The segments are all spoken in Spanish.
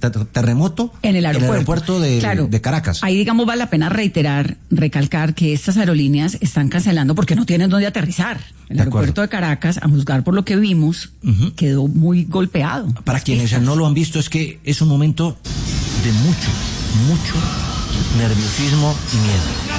terremoto en el aeropuerto de Caracas. Ahí, digamos, vale la pena recalcar que estas aerolíneas están cancelando porque no tienen dónde aterrizar. El aeropuerto de Caracas, a juzgar por lo que vimos, quedó muy golpeado. Para quienes no lo han visto, es que es un momento de mucho nerviosismo y miedo.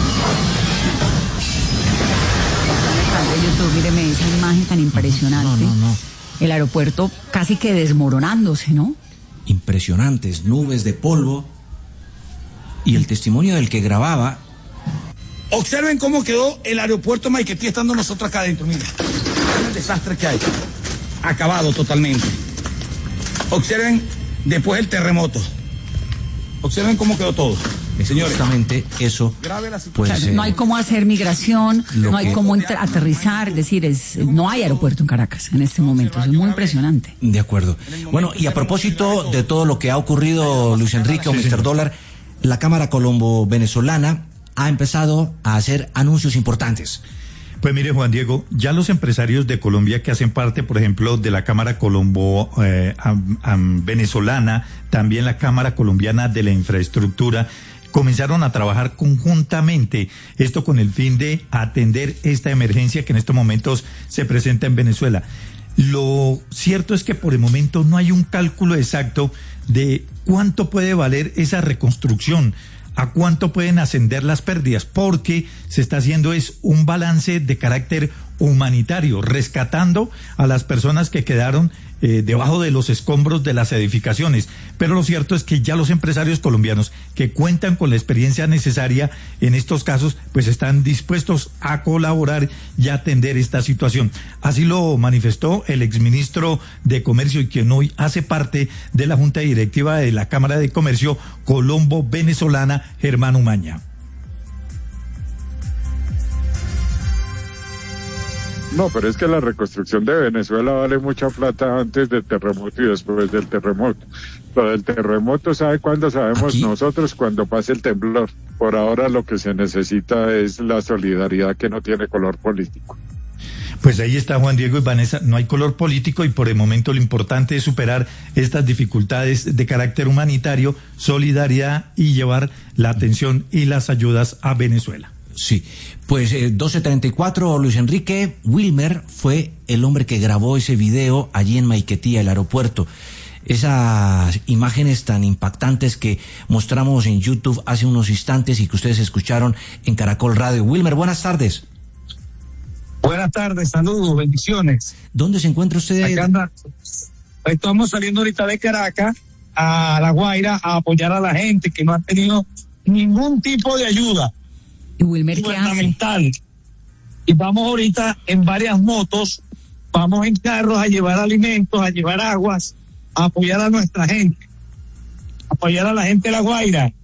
De YouTube, míreme esa imagen tan impresionante. No. El aeropuerto casi que desmoronándose, ¿no? Impresionantes, nubes de polvo. Y el testimonio del que grababa. Observen cómo quedó el aeropuerto Maiquetía estando nosotros acá adentro, miren. Miren el desastre que hay. Acabado totalmente. Observen después el terremoto. Observen cómo quedó todo. Señores, justamente eso, pues, no hay cómo hacer migración, no hay cómo aterrizar, es decir, no hay aeropuerto en Caracas en este momento, es muy impresionante. De acuerdo. Bueno, y a propósito de todo lo que ha ocurrido, Luis Enrique o Mr. Dólar, la Cámara Colombo-Venezolana ha empezado a hacer anuncios importantes. Pues mire, Juan Diego, ya los empresarios de Colombia que hacen parte, por ejemplo, de la Cámara Colombo-Venezolana, también la Cámara Colombiana de la Infraestructura, comenzaron a trabajar conjuntamente, esto con el fin de atender esta emergencia que en estos momentos se presenta en Venezuela. Lo cierto es que por el momento no hay un cálculo exacto de cuánto puede valer esa reconstrucción, a cuánto pueden ascender las pérdidas, porque se está haciendo es un balance de carácter humanitario, rescatando a las personas que quedaron debajo de los escombros de las edificaciones. Pero lo cierto es que ya los empresarios colombianos que cuentan con la experiencia necesaria en estos casos, pues están dispuestos a colaborar y a atender esta situación. Así lo manifestó el exministro de Comercio y quien hoy hace parte de la Junta Directiva de la Cámara de Comercio Colombo-Venezolana, Germán Umaña. No, pero es que la reconstrucción de Venezuela vale mucha plata antes del terremoto y después del terremoto. Lo del terremoto, ¿sabe cuándo sabemos nosotros? Cuando pase el temblor. Por ahora lo que se necesita es la solidaridad que no tiene color político. Pues ahí está Juan Diego y Vanessa, no hay color político y por el momento lo importante es superar estas dificultades de carácter humanitario, solidaridad y llevar la atención y las ayudas a Venezuela. Sí, pues 12:34, Luis Enrique. Wilmer fue el hombre que grabó ese video allí en Maiquetía, el aeropuerto. Esas imágenes tan impactantes que mostramos en YouTube hace unos instantes y que ustedes escucharon en Caracol Radio. Wilmer, buenas tardes. Buenas tardes, saludos, bendiciones. ¿Dónde se encuentra usted? Acá anda. Estamos saliendo ahorita de Caracas a La Guaira a apoyar a la gente que no ha tenido ningún tipo de ayuda. ¿Y Wilmer qué hace? Y vamos ahorita en varias motos, vamos en carros a llevar alimentos, a llevar aguas, a apoyar a nuestra gente, a apoyar a la gente de La Guaira.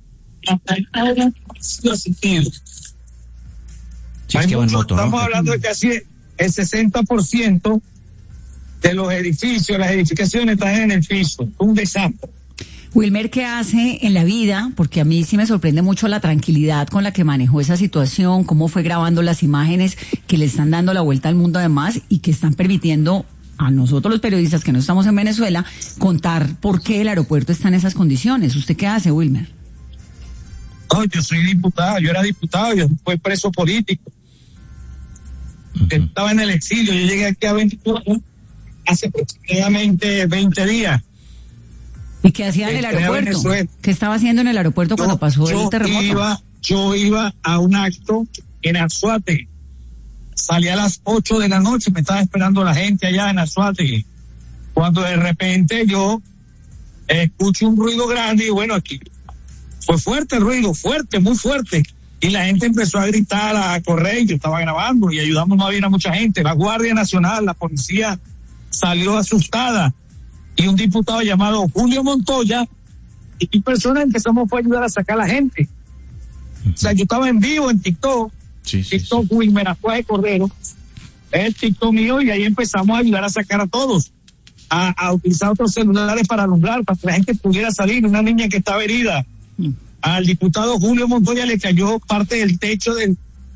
Estamos hablando de casi el 60% de los edificios, las edificaciones están en el piso, un desastre. Wilmer, ¿qué hace en la vida? Porque a mí sí me sorprende mucho la tranquilidad con la que manejó esa situación, cómo fue grabando las imágenes que le están dando la vuelta al mundo además y que están permitiendo a nosotros los periodistas que no estamos en Venezuela contar por qué el aeropuerto está en esas condiciones. ¿Usted qué hace, Wilmer? No, yo soy diputado, yo era diputado, yo fui preso político. Estaba en el exilio, yo llegué aquí a 24 hace aproximadamente 20 días. ¿Y qué hacía en el aeropuerto? ¿Qué estaba haciendo en el aeropuerto cuando pasó el terremoto? Yo iba a un acto en Anzoátegui. Salí a las 8 de la noche, me estaba esperando la gente allá en Anzoátegui. Cuando de repente yo escucho un ruido grande y bueno, aquí fue fuerte el ruido, fuerte, muy fuerte. Y la gente empezó a gritar, a correr, yo estaba grabando y ayudamos más bien a mucha gente. La Guardia Nacional, la policía salió asustada. Y un diputado llamado Julio Montoya y mi persona empezamos a ayudar a sacar a la gente. O sea, yo estaba en vivo en TikTok, TikTok Wilmer Acuaje Cordero, el TikTok mío, y ahí empezamos a ayudar a sacar a todos, a utilizar otros celulares para alumbrar, para que la gente pudiera salir. Una niña que estaba herida. Al diputado Julio Montoya le cayó parte del techo del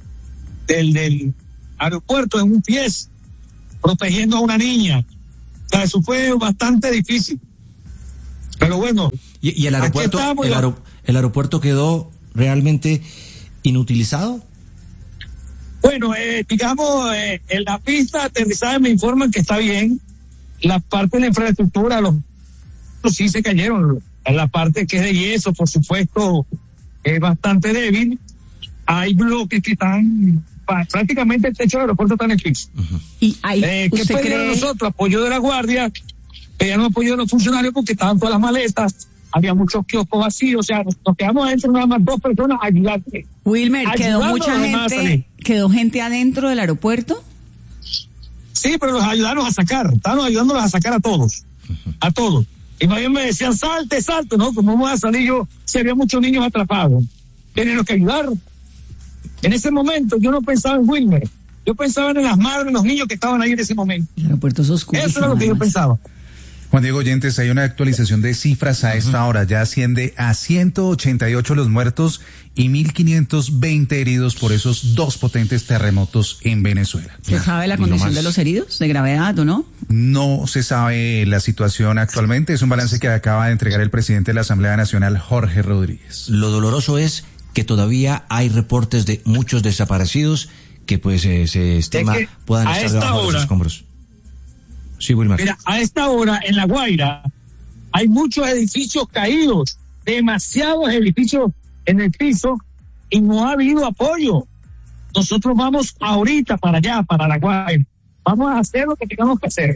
aeropuerto en un pie, protegiendo a una niña. O sea, eso fue bastante difícil. Pero bueno. ¿Y el aeropuerto, el aeropuerto quedó realmente inutilizado? Bueno, digamos, en la pista de aterrizaje me informan que está bien. La parte de la infraestructura, los sí se cayeron. La parte que es de yeso, por supuesto, es bastante débil. Hay bloques que están, prácticamente el techo del aeropuerto está en el piso. Uh-huh. ¿Y ¿qué pedían nosotros? Apoyo de la guardia, pedían apoyo de los funcionarios porque estaban todas las maletas, había muchos kioscos vacíos, o sea, nos quedamos adentro nada más 2 personas ayudando. Wilmer, ¿quedó gente adentro del aeropuerto? Sí, pero los ayudaron a sacar, estaban ayudándolos a sacar a todos, a todos. Y más bien me decían, salte, ¿no? ¿Cómo voy a salir yo si había muchos niños atrapados? Tienen que ayudar. En ese momento yo no pensaba en Wilmer, yo pensaba en las madres, en los niños que estaban ahí en ese momento. El aeropuerto es oscuro. Eso era lo que yo pensaba. Juan Diego Oyentes, hay una actualización de cifras a esta hora. Ya asciende a 188 los muertos y 1.520 heridos por esos 2 potentes terremotos en Venezuela. ¿Se sabe la condición de los heridos? ¿De gravedad o no? No se sabe la situación actualmente. Es un balance que acaba de entregar el presidente de la Asamblea Nacional, Jorge Rodríguez. Lo doloroso es que todavía hay reportes de muchos desaparecidos que pues se estima puedan estar debajo de los escombros. Sí, Wilmer. Mira, a esta hora en La Guaira hay muchos edificios caídos, demasiados edificios en el piso y no ha habido apoyo. Nosotros vamos ahorita para allá, para La Guaira. Vamos a hacer lo que tengamos que hacer.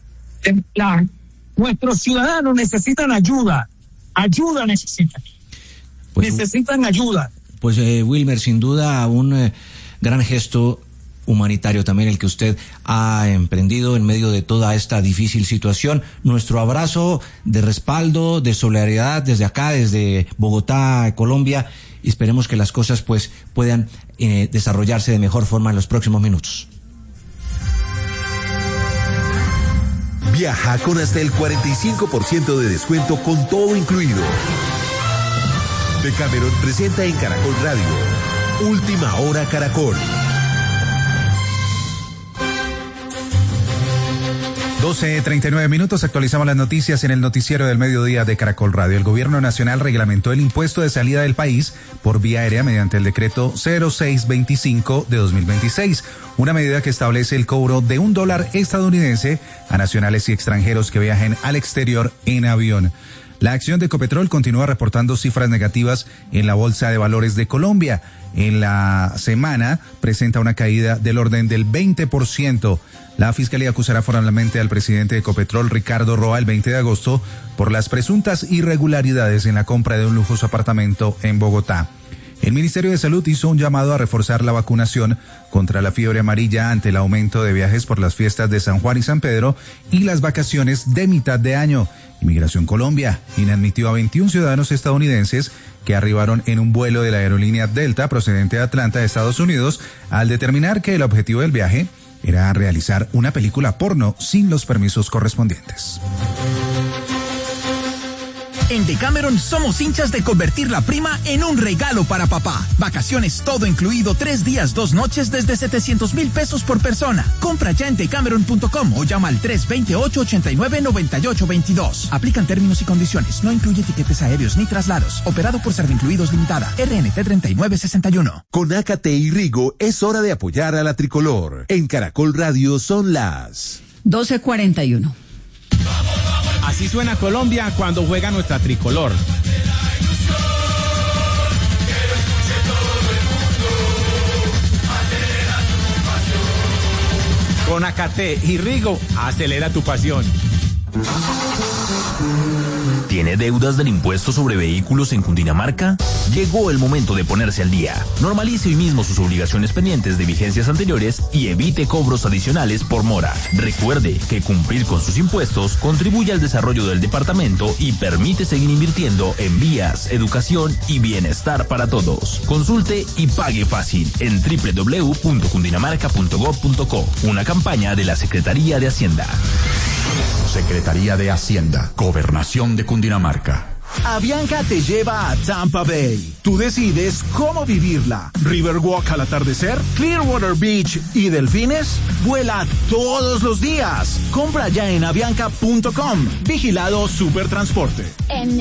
Nuestros ciudadanos necesitan ayuda necesitan. Necesitan ayuda. Pues Wilmer, sin duda un gran gesto humanitario también el que usted ha emprendido en medio de toda esta difícil situación. Nuestro abrazo de respaldo, de solidaridad desde acá, desde Bogotá, Colombia, y esperemos que las cosas pues puedan desarrollarse de mejor forma en los próximos minutos. Viaja con hasta el 45% de descuento con todo incluido. Decameron presenta en Caracol Radio Última Hora Caracol. 12:39 minutos, actualizamos las noticias en el noticiero del mediodía de Caracol Radio. El gobierno nacional reglamentó el impuesto de salida del país por vía aérea mediante el decreto 0625 de 2026, una medida que establece el cobro de $1 estadounidense a nacionales y extranjeros que viajen al exterior en avión. La acción de Ecopetrol continúa reportando cifras negativas en la Bolsa de Valores de Colombia. En la semana presenta una caída del orden del 20%. La Fiscalía acusará formalmente al presidente de Ecopetrol, Ricardo Roa, el 20 de agosto por las presuntas irregularidades en la compra de un lujoso apartamento en Bogotá. El Ministerio de Salud hizo un llamado a reforzar la vacunación contra la fiebre amarilla ante el aumento de viajes por las fiestas de San Juan y San Pedro y las vacaciones de mitad de año. Inmigración Colombia inadmitió a 21 ciudadanos estadounidenses que arribaron en un vuelo de la aerolínea Delta procedente de Atlanta, Estados Unidos, al determinar que el objetivo del viaje era realizar una película porno sin los permisos correspondientes. En Decameron somos hinchas de convertir la prima en un regalo para papá. Vacaciones todo incluido, 3 días, 2 noches desde 700,000 pesos por persona. Compra ya en decameron.com o llama al 328-89-9822. Aplican términos y condiciones. No incluye tiquetes aéreos ni traslados. Operado por Servincluidos Limitada. RNT 3961. Con AKT y Rigo es hora de apoyar a la tricolor. En Caracol Radio son las 12:41. Así suena Colombia cuando juega nuestra tricolor. Con AKT y Rigo, acelera tu pasión. ¿Tiene deudas del impuesto sobre vehículos en Cundinamarca? Llegó el momento de ponerse al día. Normalice hoy mismo sus obligaciones pendientes de vigencias anteriores y evite cobros adicionales por mora. Recuerde que cumplir con sus impuestos contribuye al desarrollo del departamento y permite seguir invirtiendo en vías, educación y bienestar para todos. Consulte y pague fácil en www.cundinamarca.gov.co. Una campaña de la Secretaría de Hacienda. Secretaría de Hacienda, Gobernación de Cundinamarca. Avianca te lleva a Tampa Bay. Tú decides cómo vivirla. Riverwalk al atardecer, Clearwater Beach y delfines. Vuela todos los días. Compra ya en avianca.com. Vigilado Supertransporte.